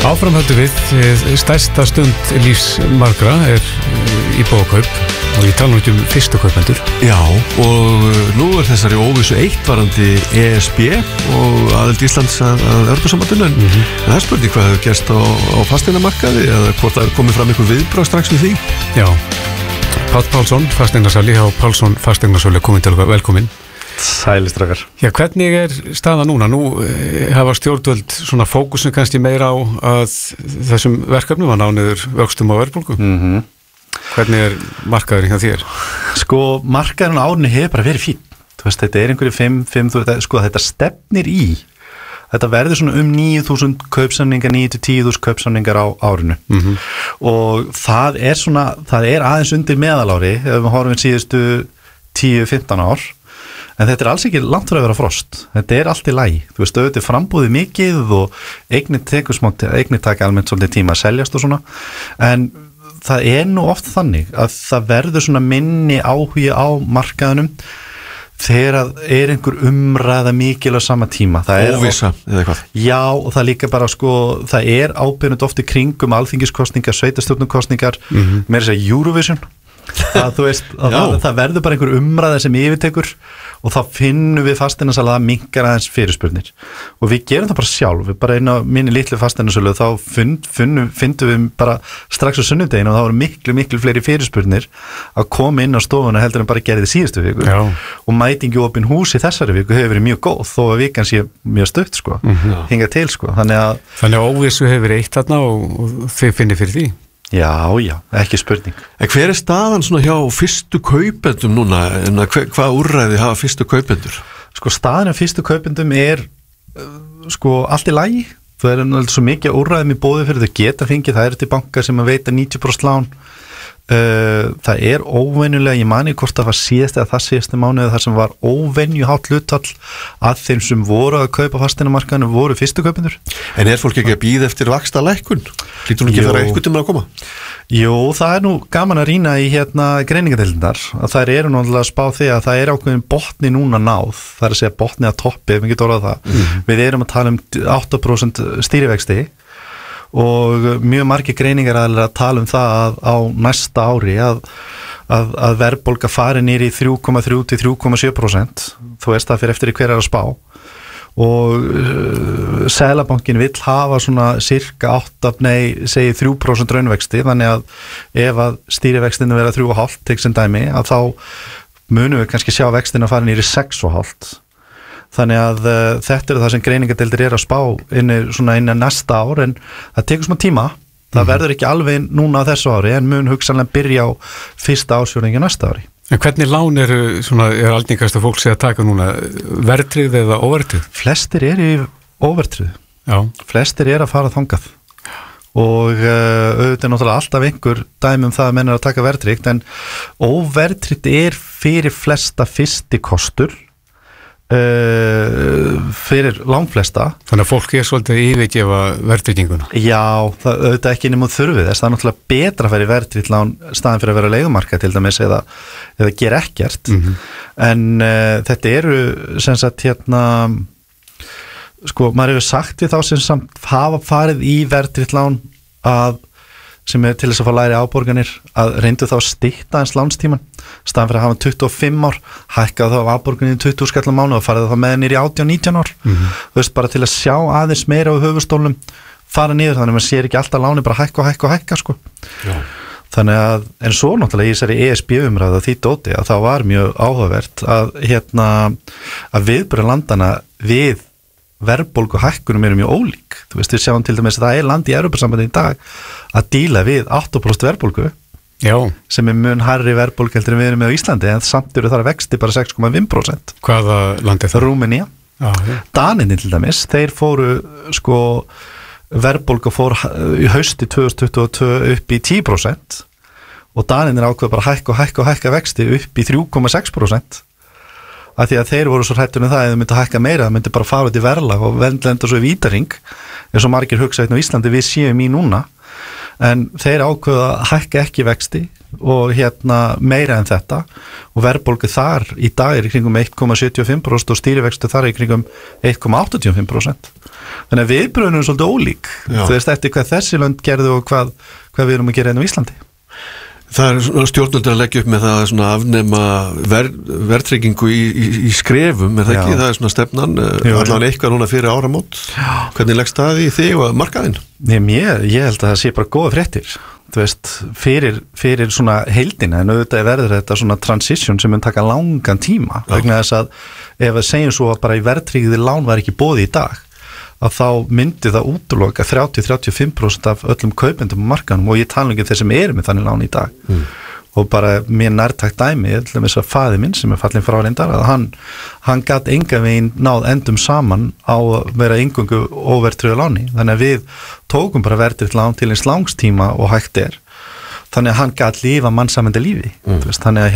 Áframhaldum við stærsta stund lífsmargra íbúðakaup og ég tala nú um fyrstu kaupendur. Já, og nú þessari óvissu eitt varandi ESB og aðild Íslands að Evrópusambandinu, en það spurning hvað hefur gerst á fasteignamarkaði eða hvort það komið fram einhver viðbragð strax við því. Já, Páll Pálsson, fasteignasali hjá Pálsson fasteignasali, komin til okkar, velkomin. Sælistrakar. Já, hvernig staðan núna? Nú hafa stjórnvöld svona fókusin kannski meira á að þessum verkefnum að ná niður vöxtum á verðbólgu. Hvernig markaðurinn hjá þér? Sko, markaðurinn á árinu hefur bara verið fín. Þú veist, þetta einhverju 5, sko, þetta stefnir í. Þetta verður svona 9.000 kaupsamningar, 9-10.000 kaupsamningar á árinu. Og það er aðeins undir meðalári ef við horfum síðustu 10-15 ár. En þetta alls ekki langt frá að vera frost. Þetta allt í lagi. Þú veist, auðvitað frambúði mikið og eignir taka almennt svolítið tíma að seljast og svona. En það nú oft þannig að það verður svona minni áhugi á markaðunum þegar einhver umræða mikil á sama tíma. Óvissa eða eitthvað. Já, og það líka bara sko, það ábyrgð oft í kringum alþingiskosningar, sveitarstjórnarkosningar, meira að segja Eurovision. Þú veist, það verður bara einhver umræða sem yfirtekur og þá finnum við fasteignasala að minnkar aðeins fyrirspurnir og við gerum það bara sjálf, við bara inn á minni litlu fasteignasölu þá finnum við bara strax á sunnudeginu og það voru miklu fleiri fyrirspurnir að koma inn á stofuna heldur en bara gerði síðustu viku. Já. Og mætingi opin hús í þessari viku hefur verið mjög góð þó að vikan sé mjög stutt sko, hingað til sko, þannig að óvissu hefur verið eitt þarna og þið finnir fyrir því. Já, ekki spurning. En hver staðan svona hjá fyrstu kaupendum núna, hvað úrræði hafa fyrstu kaupendur? Sko staðan hjá fyrstu kaupendum sko allt í lagi. Það svo mikið úrræðum í boði fyrir þau geta fengið, það til bankar sem að veita 90% lán. Það óvenjulega, ég mani hvort það var síðasti mánuði þar sem var óvenju hátt hlutfall að þeim sem voru að kaupa fasteignamarkaðinu voru fyrstu kaupendur. En fólk ekki að bíða eftir vaxtalækkun? Lítur nú ekki það einhvern tímann að koma? Jú, það nú gaman að rýna í greiningadeildirnar, að þær náttúrulega að spá því að það ákveðin botni núna náð, það að segja botni að toppi, ef við getum orðað það. Við að tala 8% stýrivexti og mjög margir greiningar að tala það að á næsta ári að verðbólga fari niður í 3,3-3,7%. Þú veist það fyrir eftir í hver að spá og Seðlabankinn vill hafa svona cirka 3% raunvexti, þannig að ef að stýrivextinu vera 3,5 til sem dæmi, að þá munum við kannski sjá vextina fara niður í 6,5. Þannig að þetta það sem greiningadeildir að spá inn næsta ár, en það tekur smá tíma. Það verður ekki alveg núna á þessu ári, en mun hugsanlega byrja á fyrsta ársfjórðungi næsta ári. En hvernig lán algengasta fólk sé að taka núna? Verðtryggð eða óverðtryggð? Flestir í óverðtryggð. Já. Flestir að fara þangað. Og auðvitað náttúrulega alltaf einhver dæmi það að menn að taka verðtryggt, en óverðtryggt fyrir flesta fyrsti kostur. Fyrir langflesta. Þannig að fólk svolítið að yfirgefa verðtrygginguna. Já, það auðvitað ekki nema þurfið þess, það náttúrulega betra að fara í verðtryggt lán staðan fyrir að vera leigumarka til dæmis eða gera ekkert. En þetta sem sagt sko, maður hefur sagt við þá sem samt hafa farið í verðtryggt lán sem til þess að fá lægri afborganir að reyndu þá að stytta eins lánstíman staðan fyrir að hafa 25 ár hækka þá afborganir í 20 skall á mánuð og farið þá með niður í 18-19 ár þú veist, bara til að sjá aðeins meira á höfustólnum fara niður, þannig að maður sér ekki alltaf láni bara hækka sko. Þannig að, en svo náttúrulega í þessari ESB umræðu því dóti að það var mjög áhugavert að viðbrögð landana við verðbólgu hækkunum mjög ólík. Þú veist, við sjáum til dæmis að það land í Evrópusambandinu í dag að díla við 8% verðbólgu. Já. Sem mun hærri verðbólgu heldur en við erum með á Íslandi, en samt eru þar að vexti bara 6,5%. Hvaða land það? Rúmenía. Danirnir til dæmis, þeir fóru sko, verðbólga fór í hausti 2022 upp í 10% og Danirnir ákveða bara hækka vexti upp í 3,6%. Af því að þeir voru svo hrættur það að þau myndi hækka meira, það myndi bara fara út í verðlag og lenda svo í vítaring, eins og margir hugsa á Íslandi við séum í núna, en þeir ákveða að hækka ekki vexti og meira en þetta og verðbólgu þar í dag í kringum 1,75% og stýrivextu þar í kringum 1,85%. Þannig að viðbröðin er svolítið ólík. Þú veist eftir hvað þessi lönd gerðu og hvað við erum að gera á Íslandi. Það stjórnvöld að leggja upp með það svona afnema verðtryggingu í skrefum, það ekki? Það svona stefnan, allavega eitthvað núna fyrir áramót. Hvernig leggst það í þig og markaðinn? Ég held að það sé bara góða fréttir. Þú veist, fyrir svona heildina, en auðvitað verður þetta svona transition sem mun taka langan tíma, vegna þess að ef við segjum svo að bara í verðtryggði lán var ekki boðið í dag, að þá myndi það útloka 30-35% af öllum kaupendum á markanum og ég tala ekki þeir sem eru með þannig lán í dag og bara mér nærtækt dæmi til þess að faðir minn sem fallinn frá reyndar að hann gat engan veginn náð endum saman á að vera eingöngu óverðtryggðu láni, þannig að við tókum bara verðtryggt lán til eins langstíma og hægt þannig að hann gat lifa mannsamandi lífi veist, þannig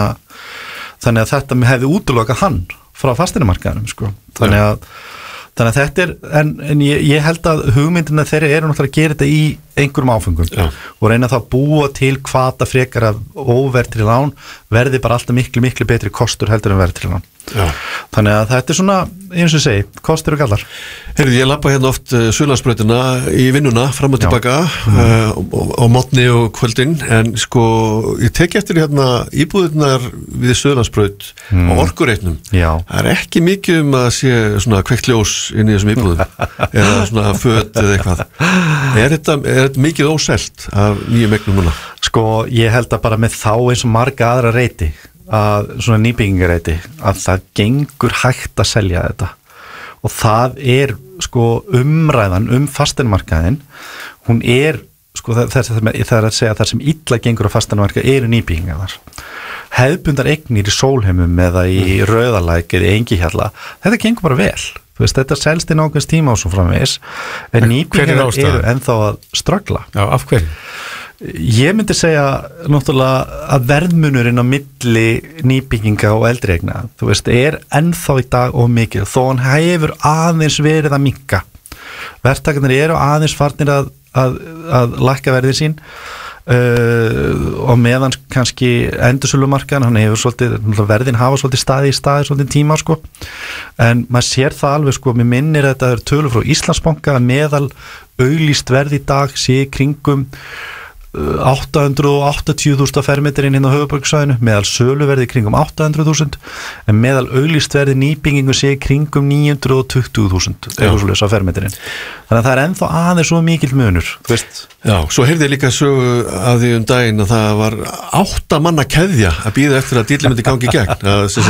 að þetta hefði útlokað hann frá fasteignamarkaðinum sko. Þannig að þetta en ég held að hugmyndina þeirra eru náttúrulega að gera þetta í einhverjum áfengum og reyna það að búa til hvata frekar af óverðtryggð lán verði bara alltaf miklu betri kostur heldur en verðtryggð lán. Þannig að þetta svona, eins og segi, kostur og gallar. Heyrðu, ég labba oft Suðurlandsbrautina í vinnuna fram og tilbaka á morgni og kvöldin, en sko ég teki eftir íbúðirnar við Suðurlandsbraut á orkureitnum. Það ekki mikið að sé svona kveikt ljós inn í þessum íbúðum eða svona föt eða eitthvað. Er þetta mikið óselt af nýjum eignum núna? Sko, ég held að bara með þá eins og marga aðra reiti að svona nýbyggingareiti að það gengur hægt að selja þetta og það sko umræðan fasteignamarkaðinn, hún sko það er að segja að það sem illa gengur á fasteignamarkaði eru nýbyggingar þar. Hefðbundar eignir í Sólheimum eða í Rauðalæk eða Engihjalla, þetta gengur bara vel. Þú veist, þetta selst inn ákveðins tíma og svo framvegis, en nýbyggingar eru ennþá að ströggla. Já, af hverju? Ég myndi segja náttúrulega að verðmunurinn á milli nýbygginga og eldri eigna, þú veist, ennþá í dag of mikið, þó hann hefur aðeins verið að minnka. Verktakarnir eru aðeins farnir að lækka verðið sín og meðan kannski endursölumarkaðan, hann hefur svolítið, verðin hafa svolítið staði svolítið tíma sko, en maður sér það alveg sko, mér minnir að þetta er tölur frá Íslandsbanka að meðal auglýst verð í dag sé kringum 880.000 fermetrinn á höfuðborgarsvæðinu, meðal söluverði kringum 800.000, en meðal auglýst verði nýbyggingu sé kringum 920.000 eitthvað fermetrinn. Þannig að það er ennþá aðeins svo mikill munur, þú veist. Já, svo heyrði ég líka sögu að því daginn að það var 8 manna keðja að bíða eftir að dýrli myndi gangi í gegn,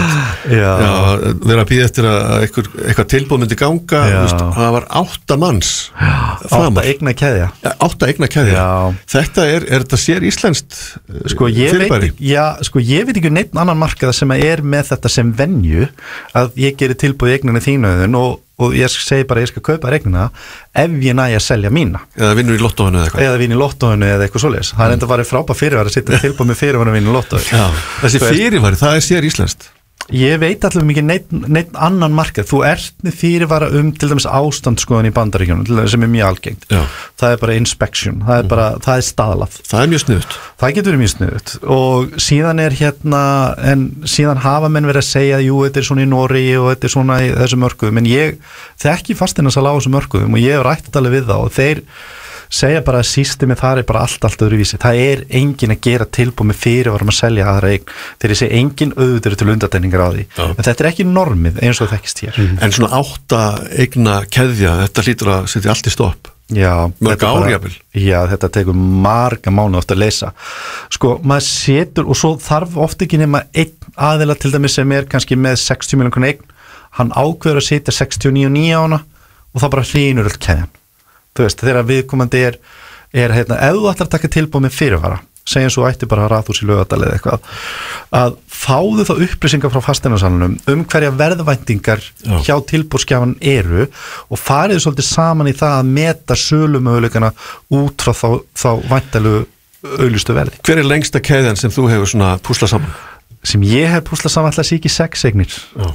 vera að bíða eftir að eitthvað tilbúð myndi ganga, það var 8 manns 8 eigna keðja. 8 eigna keðja. Þetta er þetta sér íslenskt fyrirbæri? Ég veit ekki neitt annan markað sem er með þetta sem venju að ég gerir tilbúð í eigninu þínuðun og ég segi bara ég skal kaupa eignina ef ég næ að selja mína. Eða vinnur í lottóinu eða eitthvað. Eða vinna í lottóinu eða eitthvað svoleiðis. Það enda farið frábær fyrirværi að sitja tilbúð með fyrirværi að vinna í lottóinu. Þessi fyrirværi, það er sér íslenskt. Ég veit allavega mikið neitt annan markað. Þú ert með fyrirvara til dæmis ástandsskoðun í Bandaríkjunum, til dæmis sem er mjög algengt. Það er bara inspection, það er staðlað. Það er mjög sniðugt. Það getur verið mjög sniðugt og síðan en síðan hafa menn verið að segja jú, þetta er svona í Noregi og þetta er svona í þessum mörkuðum, en ég þekki fasteignasala á þessum mörkuðum og ég hef rætt alveg við þá og þeir segja bara að systemið þar er bara allt öðruvísi. Það er engin að gera tilbúð með fyrirvarum að selja aðra eign. Þegar ég segi engin auðvitað til undantekningar á því. En þetta er ekki normið eins og þekkist hér. En svona 8 eigna keðja, þetta hlýtur að setja allt í stopp. Já. Mörg árjafil. Já, þetta tekur marga mánuði oft að leysa. Sko, maður setur, og svo þarf oft ekki nema einn aðila til dæmis sem er kannski með 60 milljón króna eign. Hann ákveður að setja 69 á hana og það bara hlýnur öll keðjan. Þú veist, þegar viðkomandi ef þú ætlar að taka tilbúð með fyrirvara, segjum svo ætti bara Rathús í Laugardal eða eitthvað, að fáðu þá upplýsingar frá fasteignasalunum hverja verðvæntingar hjá tilboðsgjafan eru og farið svolítið saman í það að meta sölumöguleikana út frá þá væntanlegu auglýstu verði. Hver er lengsta keðjan sem þú hefur svona púslað saman? Sem ég hef púslað saman alltaf ekki 6 eignir.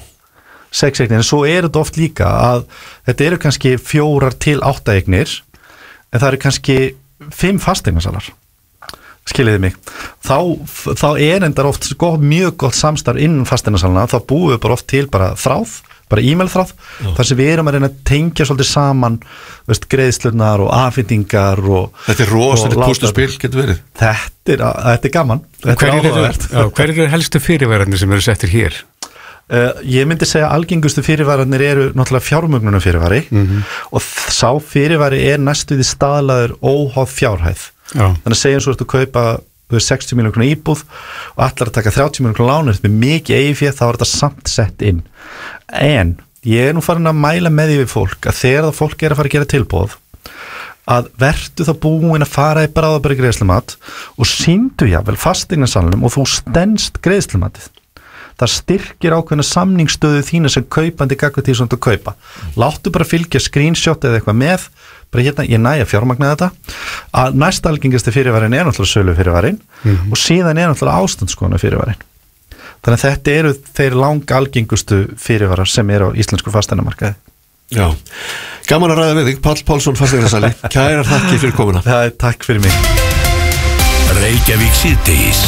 6 eignir, en svo er þetta oft líka að þetta eru kannski 4 til 8 eignir en það eru kannski 5 fasteignasalar. skiljiði mig, þá endar oft mjög gott samstarf innan fasteignasalana, þá búum við bara oft til bara e-mail þráð, þar sem við erum að reyna að tengja svolítið saman, greiðslurnar og afhendingar og þetta rosalegt púsluspil getur verið. Þetta er gaman. Hver eru helstu fyrirværarnir sem eru settir hér? Ég myndi segja algengustu fyrirværarnir eru náttúrulega fjármögnunum fyrirværi og sá fyrirværi næstu því staðlaður óháð fjárhæð. Þannig að segja eins og þú kaupa 60 milljónir króna íbúð og allar að taka 30 milljónir króna lán með mikið eigið fé, þá er þetta samt sett inn. En ég nú farin að mæla með því við fólk að þegar það fólk að fara að gera tilboð að vertu þá búin að fara í bráðabæri greiðslumat og sýndu jafnvel fasteignasalnum og þú stenst greiðslumatið. Það styrkir ákveðna samningsstöðu þína sem kaupandi gagnvart því sem þú kaupa. Láttu bara fylgja screenshot eða eitthvað með, bara hérna, ég næja fjármagna þetta. Að næst algengasti fyrirværin náttúrulega sölu fyrirværin og síðan náttúrulega ástandskona fyrirværin. Þannig að þetta eru þeir lang algengustu fyrirværar sem eru á íslensku fasteignamarkaði. Já, gaman að ræða við þig, Páll Pálsson, fasteignasali. Kærar þakki fyrir komuna. Takk fyrir mig. Reykjavík síðdegis.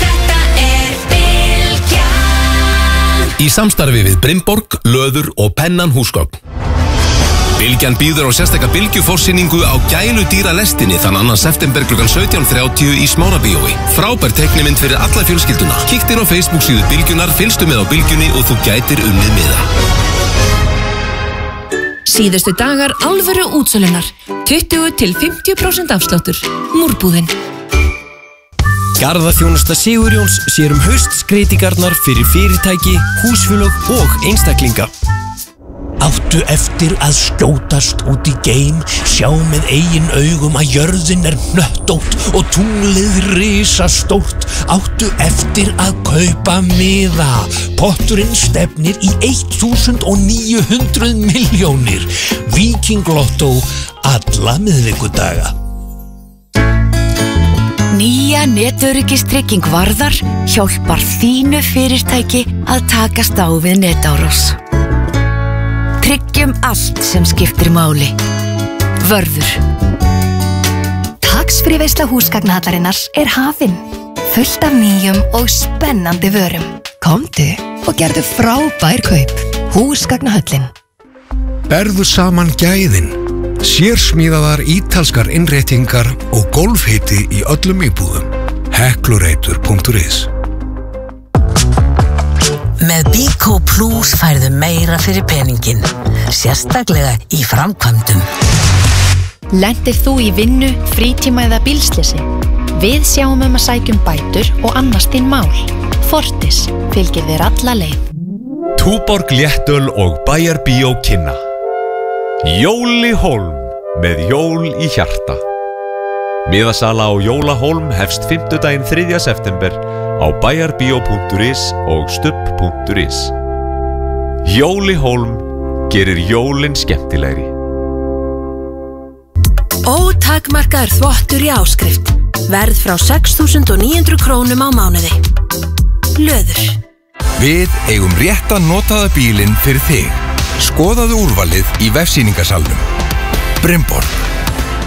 Í samstarfi við Brimborg, Löður og Pennan húsgögn. Bylgjan býður á sérstaka bylgjuforsýningu á gæludýra lestinni þann 2. september kl. 17:30 í Smárabíói. Frábær teiknimynd fyrir alla fjölskylduna. Kíkt inn á Facebook síðu Bylgjunar, fylgstu með á Bylgjunni og þú gætir unnið miða. Síðustu dagar alvöru útsölunar. 20-50% afsláttur. Múrbúðin. Garðaþjónusta Sigurjóns sér haustskreytingarnar fyrir fyrirtæki, húsfélög og einstaklinga. Áttu eftir að skjótast út í geim, sjá með eigin augum að jörðin hnöttótt og tunglið risastórt. Áttu eftir að kaupa miða, potturinn stefnir í 1900 milljónir. Viking Lotto alla miðvikudaga. Nýja netöryggistrygging Varðar hjálpar þínu fyrirtæki að takast á við netárás. Tryggjum allt sem skiptir máli. Vörður. Tax-free veisla húsgagnahallarinnar hafin. Fullt af nýjum og spennandi vörum. Komdu og gerðu frábær kaup. Húsgagnahöllin. Berðu saman gæðin. Sérsmíðaðar ítalskar innréttingar og golfhiti í öllum íbúðum. Heklureitur.is. Með Bíkó Plus færðu meira fyrir peningin, sérstaklega í framkvæmdum. Lentir þú í vinnu, frítíma eða bílslysi? Við sjáum að sækjum bætur og annast þín mál. Fortis fylgir þér alla leið. Túborg léttöl og Bæjarbíó kynna. Jóli Hólm með jól í hjarta. Miðasala á Jólahólm hefst 5. 3. september á bæjarbíó.is og stubb.is. Jóli Hólm gerir jólin skemmtilegri. Ótakmarkaður þvottur í áskrift. Verð frá 6.900 krónum á mánuði. Löður. Við eigum rétta notaða bílinn fyrir þig. Skoðaðu úrvalið í vefsýningasalnum. Brimborg.